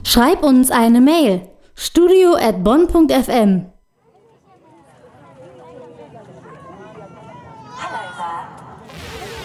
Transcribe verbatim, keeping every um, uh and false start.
Schreib uns eine Mail: studio at bonn punkt f m.